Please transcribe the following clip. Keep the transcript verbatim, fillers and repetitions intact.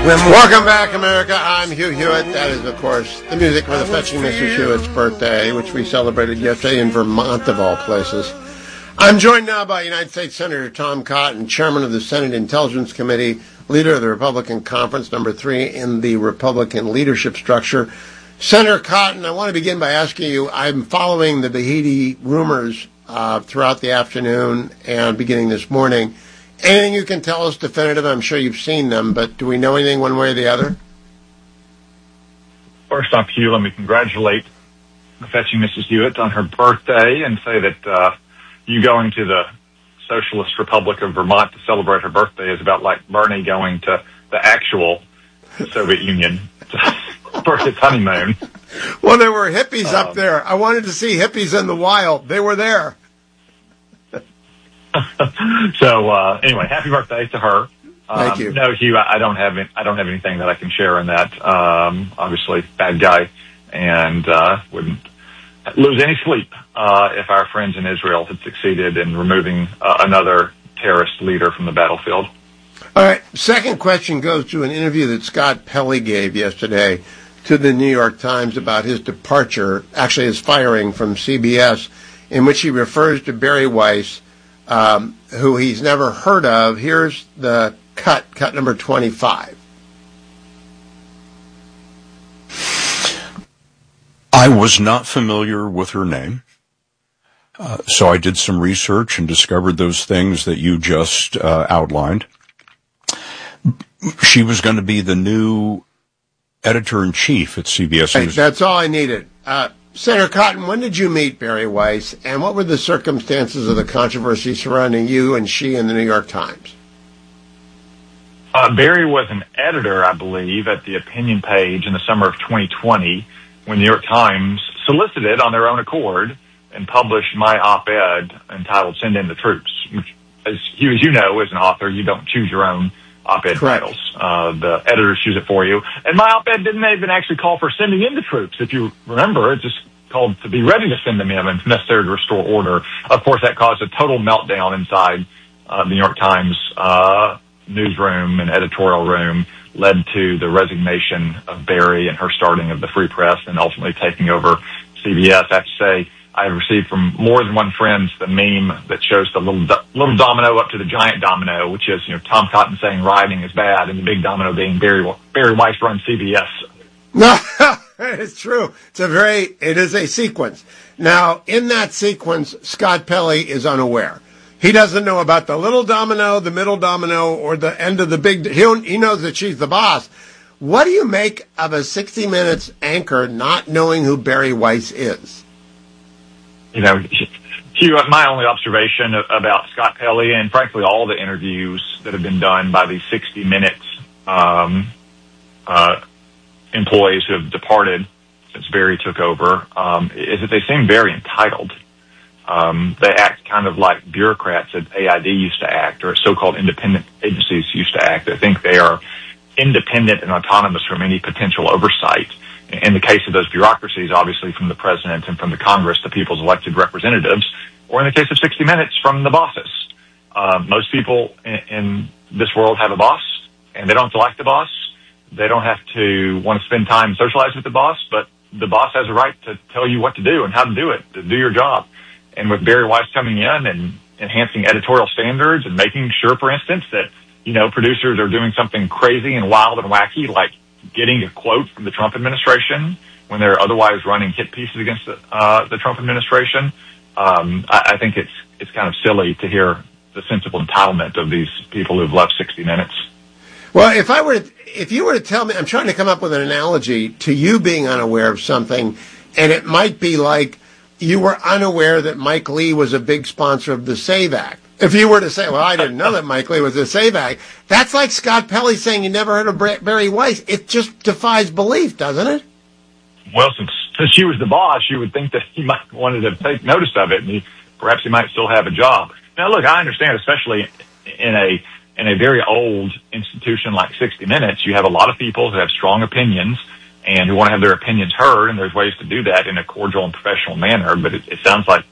Welcome back, America. I'm Hugh Hewitt. That is, of course, the music for the Fetching Missus Hewitt's birthday, which we celebrated yesterday in Vermont, of all places. I'm joined now by United States Senator Tom Cotton, chairman of the Senate Intelligence Committee, leader of the Republican Conference, number three in the Republican leadership structure. Senator Cotton, I want to begin by asking you, I'm following the Bahidi rumors uh, throughout the afternoon and beginning this morning. Anything you can tell us definitive? I'm sure you've seen them, but do we know anything one way or the other? First off, Hugh, let me congratulate the Fetching Missus Hewitt on her birthday and say that uh, you going to the Socialist Republic of Vermont to celebrate her birthday is about like Bernie going to the actual Soviet Union for his honeymoon. Well, there were hippies um, up there. I wanted to see hippies in the wild. They were there. So uh, anyway, happy birthday to her. Um, Thank you. No, Hugh, I don't have any, I don't have anything that I can share on that. Um, obviously, bad guy, and uh, wouldn't lose any sleep uh, if our friends in Israel had succeeded in removing uh, another terrorist leader from the battlefield. All right. Second question goes to an interview that Scott Pelley gave yesterday to the New York Times about his departure, actually his firing from C B S, in which he refers to Bari Weiss, Um, who he's never heard of. Here's the cut, cut number twenty-five. I was not familiar with her name, uh, so I did some research and discovered those things that you just uh, outlined. She was going to be the new editor-in-chief at C B S News. Hey, that's all I needed. Uh, Senator Cotton, when did you meet Bari Weiss, and what were the circumstances of the controversy surrounding you and she in the New York Times? Uh, Bari was an editor, I believe, at the opinion page in the summer of twenty twenty when the New York Times solicited on their own accord and published my op-ed entitled Send in the Troops, which, as you, as you know, as an author, you don't choose your own op-ed Correct. titles. Uh, the editors choose it for you. And my op-ed didn't even actually call for sending in the troops. If you remember, it just called to be ready to send them in and if necessary to restore order. Of course, that caused a total meltdown inside uh, the New York Times uh, newsroom and editorial room, led to the resignation of Bari and her starting of the Free Press and ultimately taking over C B S. I have to say, I have received from more than one friend the meme that shows the little do- little domino up to the giant domino, which is, you know, Tom Cotton saying rioting is bad, and the big domino being Bari Bari Weiss runs C B S. No, it's true. It's a very, it is a sequence. Now, in that sequence, Scott Pelley is unaware. He doesn't know about the little domino, the middle domino, or the end of the big. He, he knows that she's the boss. What do you make of a sixty minutes anchor not knowing who Bari Weiss is? You know, Hugh, my only observation about Scott Pelley and, frankly, all the interviews that have been done by these sixty minutes um, uh, employees who have departed since Bari took over um, is that they seem very entitled. Um, they act kind of like bureaucrats at A I D used to act, or so-called independent agencies used to act. I think they are independent and autonomous from any potential oversight. In the case of those bureaucracies, obviously from the president and from the Congress, the people's elected representatives, or in the case of sixty minutes, from the bosses. Uh, most people in, in this world have a boss, and they don't have to like the boss. They don't have to want to spend time and socialize with the boss, but the boss has a right to tell you what to do and how to do it, to do your job. And with Bari Weiss coming in and enhancing editorial standards and making sure, for instance, that, you know, producers are doing something crazy and wild and wacky, like getting a quote from the Trump administration when they're otherwise running hit pieces against the, uh, the Trump administration. Um, I, I think it's it's kind of silly to hear the sensible entitlement of these people who've left sixty minutes. Well, if I were to, if you were to tell me, I'm trying to come up with an analogy to you being unaware of something, and it might be like you were unaware that Mike Lee was a big sponsor of the SAVE Act. If you were to say, well, I didn't know that Mike Lee was a SAVE Act, that's like Scott Pelley saying you never heard of Bari Weiss. It just defies belief, doesn't it? Well, since, since she was the boss, you would think that he might wanted to take notice of it, and he, perhaps he might still have a job. Now, look, I understand, especially in a in a very old institution like sixty minutes, you have a lot of people who have strong opinions and who want to have their opinions heard, and there's ways to do that in a cordial and professional manner. But it, it sounds like